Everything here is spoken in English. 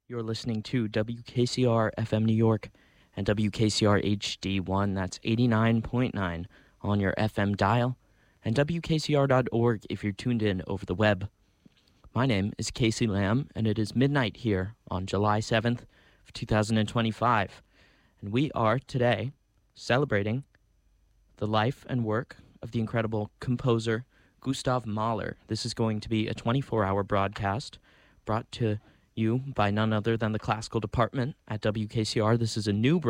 You're listening to WKCR FM New York and WKCR HD1. That's 89.9 on your FM dial, and WKCR.org if you're tuned in over the web. My name is Casey Lamb, and it is midnight here on July 7th of 2025. And we are today celebrating the life and work of the incredible composer Gustav Mahler. This is going to be a 24-hour broadcast brought to you by none other than the classical department at WKCR. This is a new